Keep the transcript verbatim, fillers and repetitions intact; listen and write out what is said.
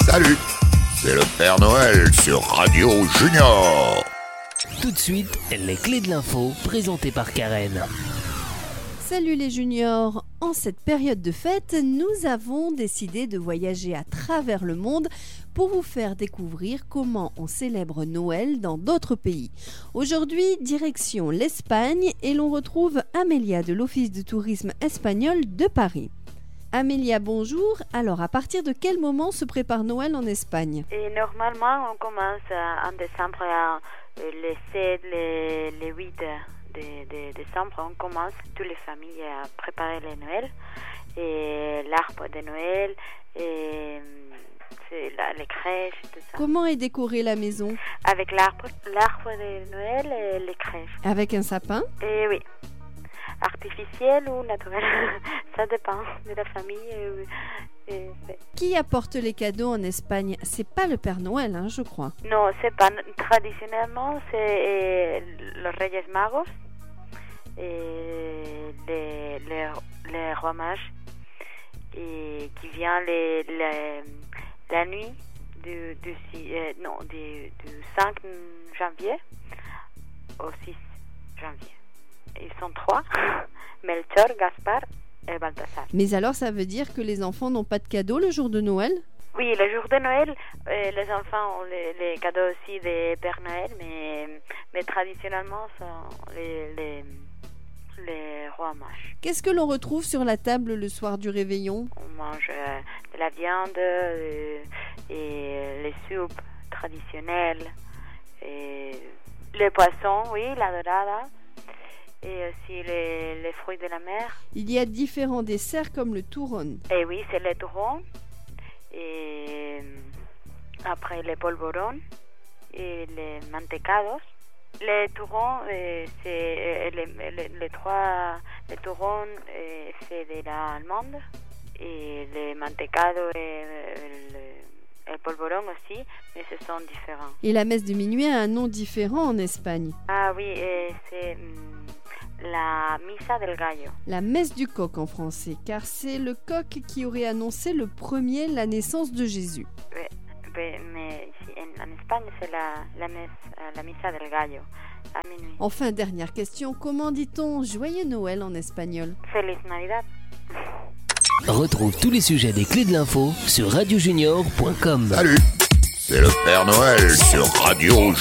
Salut, c'est le Père Noël sur Radio Junior. Tout de suite, les clés de l'info présentées par Karen. Salut les juniors! En cette période de fête, nous avons décidé de voyager à travers le monde pour vous faire découvrir comment on célèbre Noël dans d'autres pays. Aujourd'hui, direction l'Espagne et l'on retrouve Amélia de l'Office de tourisme espagnol de Paris. Amélia, bonjour. Alors, à partir de quel moment se prépare Noël en Espagne? Et normalement, on commence en décembre, à, les sept, les, les huit de, de décembre, on commence, toutes les familles, à préparer le Noël, et l'arbre de Noël, et c'est la, les crèches, tout ça. Comment est décorée la maison? Avec l'arbre, l'arbre de Noël et les crèches. Avec un sapin? Et oui. Artificiel ou naturel, ça dépend de la famille. Et, et, Qui apporte les cadeaux en Espagne? C'est pas le Père Noël, hein, je crois. Non, c'est pas. Traditionnellement, c'est les Reyes Magos et les, les, les rois mages, et qui vient les, les, la nuit du, du, euh, non, du, du cinq janvier au six janvier. Ils sont trois, Melchior, Gaspard et Balthazar. Mais alors, ça veut dire que les enfants n'ont pas de cadeaux le jour de Noël? Oui, le jour de Noël, euh, les enfants ont les, les cadeaux aussi des Père Noël, mais, mais traditionnellement, ce sont les, les, les rois mages. Qu'est-ce que l'on retrouve sur la table le soir du réveillon? On mange euh, de la viande euh, et les soupes traditionnelles, et les poissons, oui, la dorada, et aussi les, les fruits de la mer. Il y a différents desserts comme le turrón. Et oui, c'est le turrón. Et après les polvorons et les mantecados. Les turrons, euh, c'est les, les, les trois, les turrons, euh, c'est de l'allemande, et les mantecados et le, le polvoron aussi, mais ce sont différents. Et la messe de minuit a un nom différent en Espagne. Ah oui, euh, c'est la misa del gallo. La messe du coq en français, car c'est le coq qui aurait annoncé le premier la naissance de Jésus. Oui, mais, mais en, en Espagne, c'est la, la messe, la misa del gallo, à minuit. Enfin, dernière question, comment dit-on Joyeux Noël en espagnol? Feliz Navidad. Retrouve tous les sujets des clés de l'info sur radio junior point com. Salut, c'est le Père Noël sur Radio